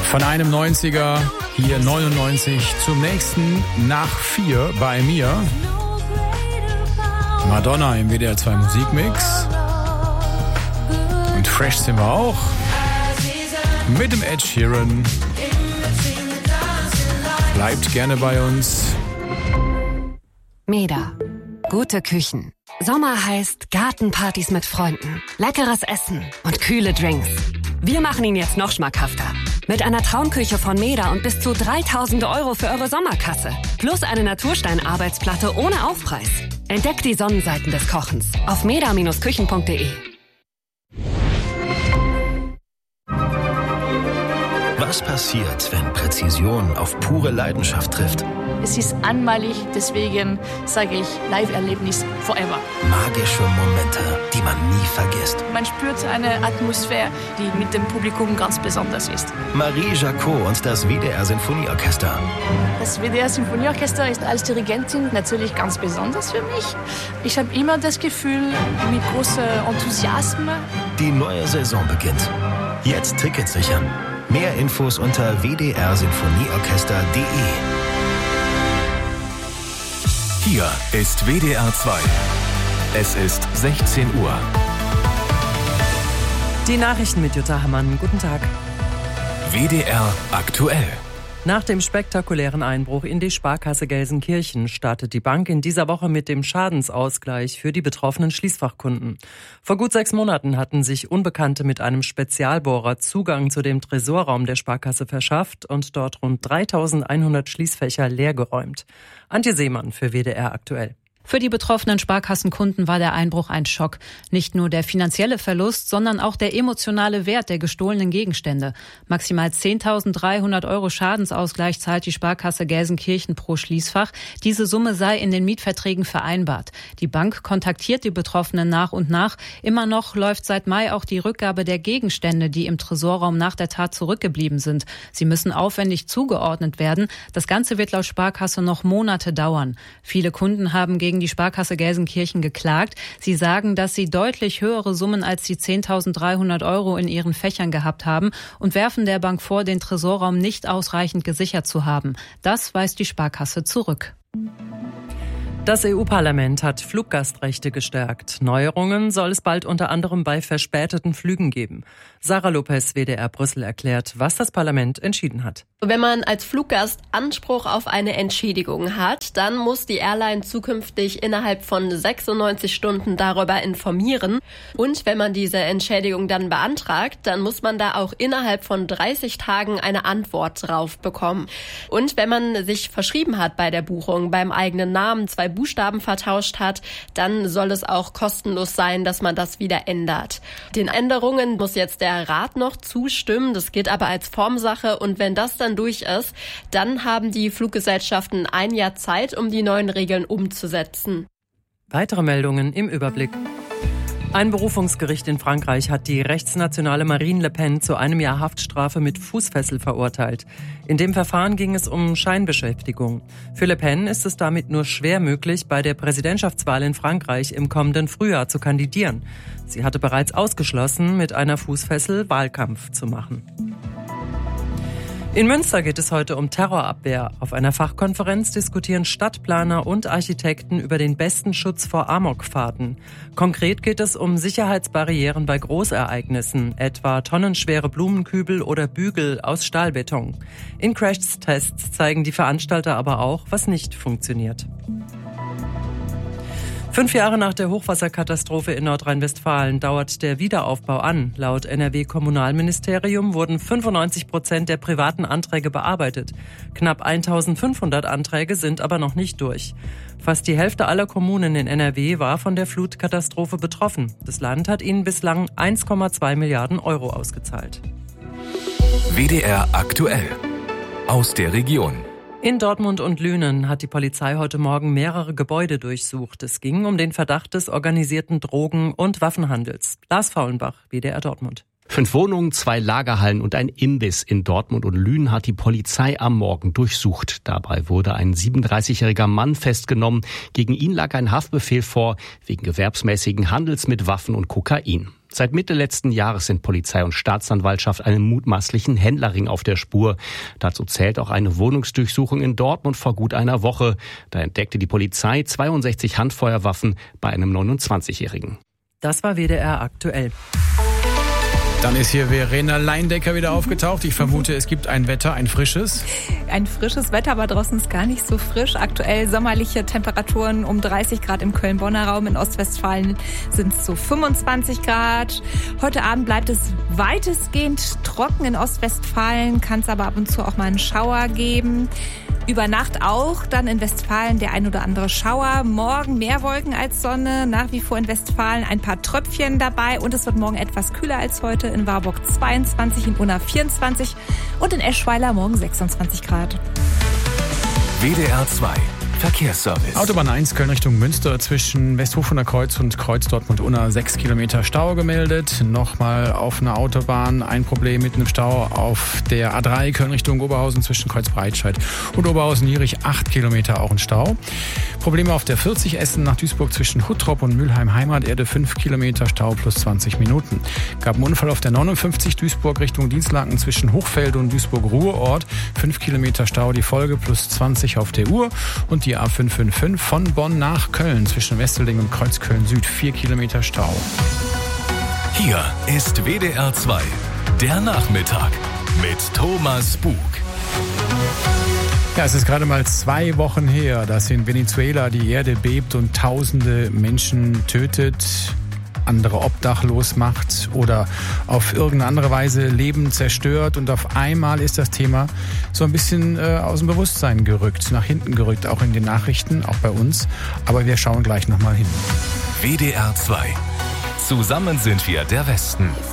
Von einem 90er, hier 99 zum nächsten nach 4 bei mir. Madonna im WDR 2 Musikmix. Und fresh sind wir auch. Mit dem Ed Sheeran. Bleibt gerne bei uns. Meda. Gute Küchen. Sommer heißt Gartenpartys mit Freunden, leckeres Essen und kühle Drinks. Wir machen ihn jetzt noch schmackhafter. Mit einer Traumküche von Meda und bis zu 3.000 € für eure Sommerkasse. Plus eine Naturstein-Arbeitsplatte ohne Aufpreis. Entdeckt die Sonnenseiten des Kochens auf meda-küchen.de. Was passiert, wenn Präzision auf pure Leidenschaft trifft? Es ist einmalig, deswegen sage ich Live-Erlebnis forever. Magische Momente, die man nie vergisst. Man spürt eine Atmosphäre, die mit dem Publikum ganz besonders ist. Marie Jacot und das WDR Sinfonieorchester. Das WDR Sinfonieorchester ist als Dirigentin natürlich ganz besonders für mich. Ich habe immer das Gefühl, mit großem Enthusiasmus. Die neue Saison beginnt. Jetzt Tickets sichern. Mehr Infos unter wdrsinfonieorchester.de. Hier ist WDR 2. Es ist 16 Uhr. Die Nachrichten mit Jutta Hammann. Guten Tag. WDR aktuell. Nach dem spektakulären Einbruch in die Sparkasse Gelsenkirchen startet die Bank in dieser Woche mit dem Schadensausgleich für die betroffenen Schließfachkunden. Vor gut 6 Monaten hatten sich Unbekannte mit einem Spezialbohrer Zugang zu dem Tresorraum der Sparkasse verschafft und dort rund 3.100 Schließfächer leergeräumt. Antje Seemann für WDR aktuell. Für die betroffenen Sparkassenkunden war der Einbruch ein Schock. Nicht nur der finanzielle Verlust, sondern auch der emotionale Wert der gestohlenen Gegenstände. Maximal 10.300 € Schadensausgleich zahlt die Sparkasse Gelsenkirchen pro Schließfach. Diese Summe sei in den Mietverträgen vereinbart. Die Bank kontaktiert die Betroffenen nach und nach. Immer noch läuft seit Mai auch die Rückgabe der Gegenstände, die im Tresorraum nach der Tat zurückgeblieben sind. Sie müssen aufwendig zugeordnet werden. Das Ganze wird laut Sparkasse noch Monate dauern. Viele Kunden haben gegen die Sparkasse Gelsenkirchen geklagt. Sie sagen, dass sie deutlich höhere Summen als die 10.300 € in ihren Fächern gehabt haben und werfen der Bank vor, den Tresorraum nicht ausreichend gesichert zu haben. Das weist die Sparkasse zurück. Das EU-Parlament hat Fluggastrechte gestärkt. Neuerungen soll es bald unter anderem bei verspäteten Flügen geben. Sarah Lopez, WDR Brüssel, erklärt, was das Parlament entschieden hat. Wenn man als Fluggast Anspruch auf eine Entschädigung hat, dann muss die Airline zukünftig innerhalb von 96 Stunden darüber informieren. Und wenn man diese Entschädigung dann beantragt, dann muss man da auch innerhalb von 30 Tagen eine Antwort drauf bekommen. Und wenn man sich verschrieben hat bei der Buchung, beim eigenen Namen 2 Buchstaben vertauscht hat, dann soll es auch kostenlos sein, dass man das wieder ändert. Den Änderungen muss jetzt der Rat noch zustimmen, das geht aber als Formsache und wenn das dann durch ist, dann haben die Fluggesellschaften 1 Jahr Zeit, um die neuen Regeln umzusetzen. Weitere Meldungen im Überblick. Ein Berufungsgericht in Frankreich hat die rechtsnationale Marine Le Pen zu 1 Jahr Haftstrafe mit Fußfessel verurteilt. In dem Verfahren ging es um Scheinbeschäftigung. Für Le Pen ist es damit nur schwer möglich, bei der Präsidentschaftswahl in Frankreich im kommenden Frühjahr zu kandidieren. Sie hatte bereits ausgeschlossen, mit einer Fußfessel Wahlkampf zu machen. In Münster geht es heute um Terrorabwehr. Auf einer Fachkonferenz diskutieren Stadtplaner und Architekten über den besten Schutz vor Amokfahrten. Konkret geht es um Sicherheitsbarrieren bei Großereignissen, etwa tonnenschwere Blumenkübel oder Bügel aus Stahlbeton. In Crash-Tests zeigen die Veranstalter aber auch, was nicht funktioniert. 5 Jahre nach der Hochwasserkatastrophe in Nordrhein-Westfalen dauert der Wiederaufbau an. Laut NRW-Kommunalministerium wurden 95% der privaten Anträge bearbeitet. Knapp 1.500 Anträge sind aber noch nicht durch. Fast die Hälfte aller Kommunen in NRW war von der Flutkatastrophe betroffen. Das Land hat ihnen bislang 1,2 Milliarden € ausgezahlt. WDR aktuell. Aus der Region. In Dortmund und Lünen hat die Polizei heute Morgen mehrere Gebäude durchsucht. Es ging um den Verdacht des organisierten Drogen- und Waffenhandels. Lars Faulenbach, WDR Dortmund. 5 Wohnungen, 2 Lagerhallen und ein Imbiss in Dortmund und Lünen hat die Polizei am Morgen durchsucht. Dabei wurde ein 37-jähriger Mann festgenommen. Gegen ihn lag ein Haftbefehl vor, wegen gewerbsmäßigen Handels mit Waffen und Kokain. Seit Mitte letzten Jahres sind Polizei und Staatsanwaltschaft einem mutmaßlichen Händlerring auf der Spur. Dazu zählt auch eine Wohnungsdurchsuchung in Dortmund vor gut einer Woche. Da entdeckte die Polizei 62 Handfeuerwaffen bei einem 29-Jährigen. Das war WDR aktuell. Dann ist hier Verena Leindecker wieder aufgetaucht. Ich vermute, es gibt ein Wetter, ein frisches. Ein frisches Wetter, aber draußen ist gar nicht so frisch. Aktuell sommerliche Temperaturen um 30 Grad im Köln-Bonner Raum. In Ostwestfalen sind es so 25 Grad. Heute Abend bleibt es weitestgehend trocken. In Ostwestfalen kann es aber ab und zu auch mal einen Schauer geben. Über Nacht auch, dann in Westfalen der ein oder andere Schauer. Morgen mehr Wolken als Sonne, nach wie vor in Westfalen ein paar Tröpfchen dabei. Und es wird morgen etwas kühler als heute. In Warburg 22, in Unna 24 und in Eschweiler morgen 26 Grad. WDR 2 Verkehrsservice. Autobahn 1 Köln Richtung Münster zwischen Westhofuner Kreuz und Kreuz Dortmund-Unna 6 Kilometer Stau gemeldet. Nochmal auf einer Autobahn ein Problem mit einem Stau auf der A3 Köln Richtung Oberhausen zwischen Kreuz Breitscheid und Oberhausen-Jierich 8 Kilometer auch ein Stau. Probleme auf der 40 Essen nach Duisburg zwischen Huttrop und Mülheim Heimaterde 5 Kilometer Stau plus 20 Minuten. Gab einen Unfall auf der 59 Duisburg Richtung Dienstlaken zwischen Hochfeld und Duisburg-Ruhrort 5 Kilometer Stau die Folge plus 20 auf der Uhr und die A555 von Bonn nach Köln zwischen Westelding und Kreuzköln Süd 4 Kilometer Stau. Hier ist WDR 2 der Nachmittag mit Thomas Bug. Ja, es ist gerade mal 2 Wochen her, dass in Venezuela die Erde bebt und tausende Menschen tötet, andere obdachlos macht oder auf irgendeine andere Weise Leben zerstört. Und auf einmal ist das Thema so ein bisschen aus dem Bewusstsein gerückt, nach hinten gerückt, auch in den Nachrichten, auch bei uns. Aber wir schauen gleich nochmal hin. WDR 2. Zusammen sind wir der Westen.